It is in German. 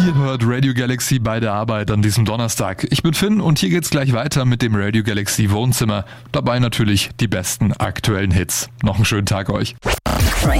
Ihr hört Radio Galaxy bei der Arbeit an diesem Donnerstag. Ich bin Finn und hier geht's gleich weiter mit dem Radio Galaxy Wohnzimmer. Dabei natürlich die besten aktuellen Hits. Noch einen schönen Tag euch.